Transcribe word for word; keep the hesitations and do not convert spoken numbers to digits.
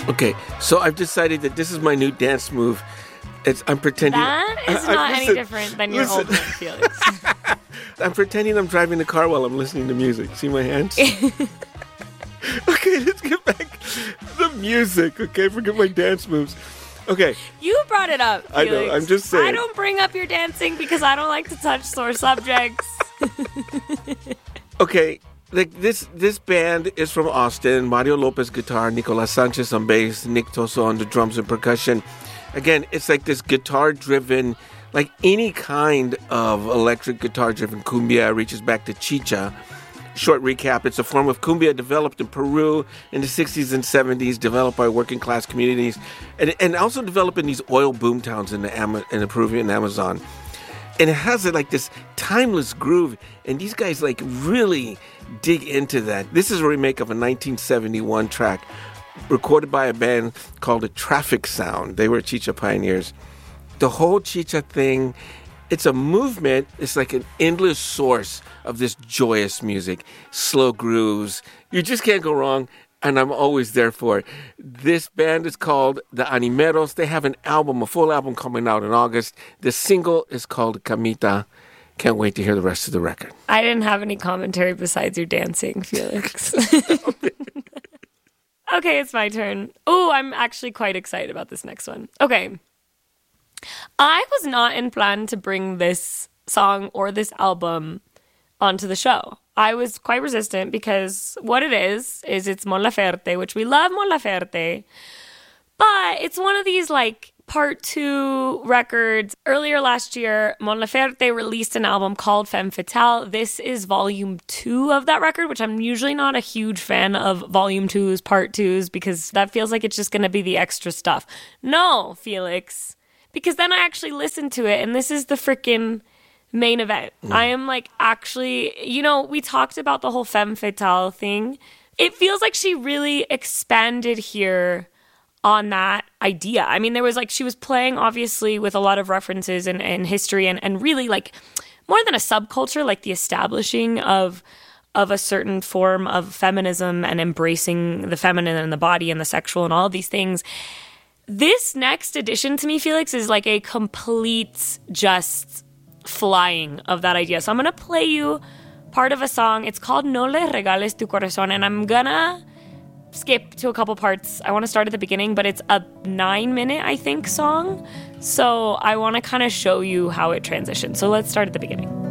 Okay, so I've decided that this is my new dance move. It's, I'm pretending... That is I, not I, any listen, different than your listen. old one, Felix. I'm pretending I'm driving the car while I'm listening to music. See my hands? Okay, let's get back to the music, okay? Forget my dance moves. Okay. You brought it up, Felix. I know, I'm just saying. I don't bring up your dancing because I don't like to touch sore subjects. Okay, like this this band is from Austin. Mario Lopez guitar, Nicolas Sanchez on bass, Nick Toso on the drums and percussion. Again, it's like this guitar-driven, like any kind of electric guitar-driven cumbia reaches back to chicha. Short recap, it's a form of cumbia developed in Peru in the sixties and seventies, developed by working class communities, and, and also developed in these oil boom towns in the, Ama- in the Peruvian Amazon. And it has like this timeless groove, and these guys like really dig into that. This is a remake of a nineteen seventy-one track recorded by a band called the Traffic Sound. They were Chicha pioneers. The whole Chicha thing, it's a movement. It's like an endless source of this joyous music, slow grooves. You just can't go wrong, and I'm always there for it. This band is called the Animeros. They have an album, a full album coming out in August. The single is called Camita. Can't wait to hear the rest of the record. I didn't have any commentary besides your dancing, Felix. Okay, it's my turn. Oh, I'm actually quite excited about this next one. Okay. I was not in plan to bring this song or this album onto the show. I was quite resistant because what it is, is it's Mon Laferte, which we love Mon Laferte, but it's one of these like part two records. Earlier last year, Mon Laferte released an album called Femme Fatale. This is volume two of that record, which I'm usually not a huge fan of volume twos, part twos, because that feels like it's just going to be the extra stuff. No, Felix, because then I actually listened to it, and this is the freaking main event. Mm. I am like actually, you know, we talked about the whole Femme Fatale thing. It feels like she really expanded here on that idea. I mean, there was like, she was playing obviously with a lot of references and, and history and, and really like more than a subculture, like the establishing of of a certain form of feminism and embracing the feminine and the body and the sexual and all of these things. This next edition to me, Felix, is like a complete just flying of that idea. So I'm going to play you part of a song. It's called No Le Regales Tu Corazón, and I'm going to skip to a couple parts. I want to start at the beginning, but it's a nine minute, I think, song. So I want to kind of show you how it transitions. So let's start at the beginning.